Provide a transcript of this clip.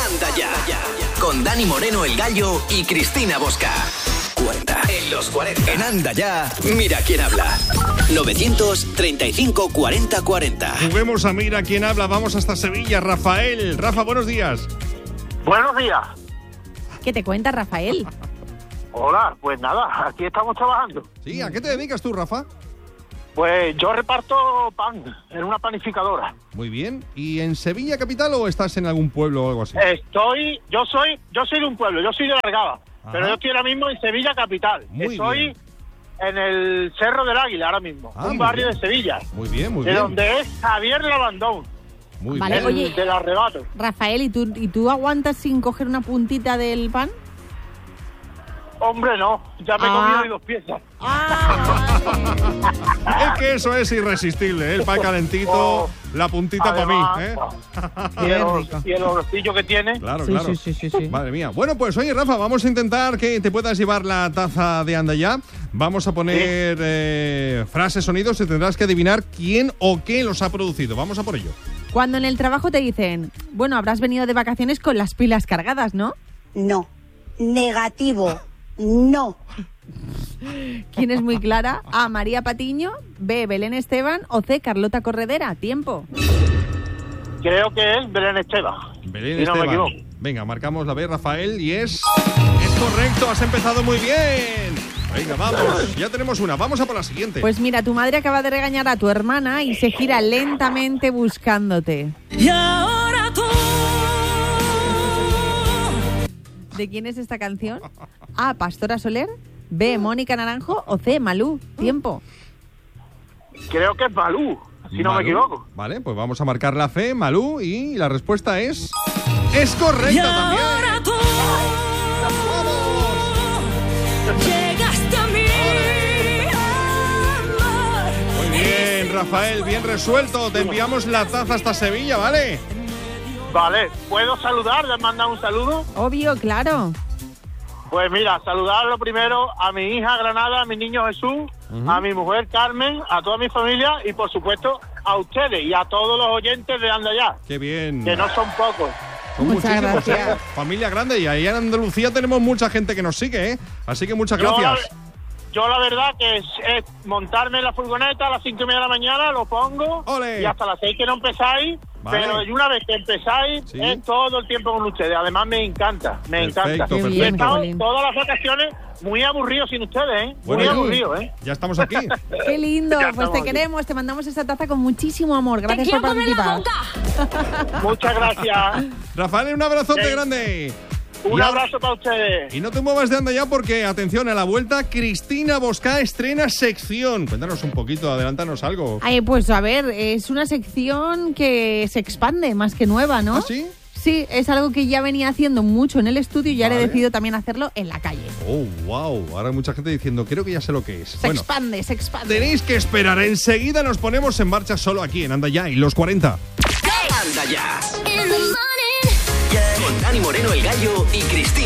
Anda ya, con Dani Moreno el Gallo y Cristina Bosca. Cuenta en los 40. En Anda ya, mira quién habla. 935 40 40. Juguemos a Mira quién habla. Vamos hasta Sevilla. Rafael. Rafa, buenos días. Buenos días. ¿Qué te cuenta, Rafael? Hola, pues nada, aquí estamos trabajando. Sí, ¿a qué te dedicas tú, Rafa? Pues yo reparto pan en una panificadora. Muy bien. ¿Y en Sevilla capital o estás en algún pueblo o algo así? Yo soy de un pueblo, yo soy de Largaba, pero yo estoy ahora mismo en Sevilla capital. Estoy en el Cerro del Águila ahora mismo, un barrio de Sevilla. Muy bien, muy de bien. donde es Javier Lavandón. Muy vale, bien. oye, Del arrebato. Rafael, ¿y tú aguantas sin coger una puntita del pan? Hombre, no, ya me he comido y 2 piezas. Es que eso es irresistible, ¿eh? El pan calentito, la puntita para mí, ¿eh? Y el olorcillo que tiene. Claro, Sí, claro. sí. Madre mía. Bueno, pues oye, Rafa, vamos a intentar que te puedas llevar la taza de Anda ya. Vamos a poner frases, sonidos y tendrás que adivinar quién o qué los ha producido. Vamos a por ello. Cuando en el trabajo te dicen, bueno, habrás venido de vacaciones con las pilas cargadas, ¿no? No. Negativo. No. ¿Quién es muy clara? A, María Patiño, B, Belén Esteban o C, Carlota Corredera. Tiempo. Creo que es Belén Esteban. Belén Si no me Esteban. equivoco. Venga, marcamos la B, Rafael, y es correcto, has empezado muy bien. Venga, vamos, ya tenemos una, vamos a por la siguiente. Pues mira, tu madre acaba de regañar a tu hermana y se gira lentamente buscándote. Y ahora tú. ¿De quién es esta canción? A, Pastora Soler, B, Mónica Naranjo o C, Malú. Tiempo. Creo que es Malú, si no me equivoco. Vale, pues vamos a marcar la C, Malú, y la respuesta es correcta también. Ahora tú llegaste a mí. Muy bien, Rafael, bien resuelto. Te enviamos la taza hasta Sevilla, ¿vale? Vale, ¿puedo saludar? ¿Les mandar un saludo? Obvio, claro. Pues mira, saludar lo primero a mi hija Granada, a mi niño Jesús, a mi mujer Carmen, a toda mi familia y por supuesto a ustedes y a todos los oyentes de Anda Ya, Qué bien. que no son pocos. Son Muchas muchísimos, gracias. Familia grande, y ahí en Andalucía tenemos mucha gente que nos sigue, ¿eh? Así que muchas gracias. Yo la verdad que es montarme en la furgoneta a las 5:30 de la mañana, lo pongo. ¡Ole! Y hasta las 6 que no empezáis. Vale. Pero una vez que empezáis, Sí. es todo el tiempo con ustedes. Además me encanta, me Perfecto, encanta. perfecto. Y he estado Jolín. todas las vacaciones muy aburrido sin ustedes, ¿eh? Bueno, Muy ya- aburrido, ¿eh? Ya estamos aquí. Qué lindo. Ya Pues estamos te aquí. queremos, te mandamos esta taza con muchísimo amor. Gracias por participar. Muchas gracias. Rafael, un abrazote Sí. grande. Un Y a- abrazo para ustedes. Y no te muevas de Anda Ya porque, atención, a la vuelta, Cristina Bosca estrena sección. Cuéntanos un poquito, adelántanos algo. Ay, pues a ver, es una sección que se expande más que nueva, ¿no? ¿Ah, sí? Sí, es algo que ya venía haciendo mucho en el estudio y ahora he Vale. decidido también hacerlo en la calle. Oh, wow. Ahora hay mucha gente diciendo, creo que ya sé lo que es. Se expande, se expande. Tenéis que esperar. Enseguida nos ponemos en marcha solo aquí en Anda Ya y los 40. Anda Ya. Con Dani Moreno el Gallo y Cristina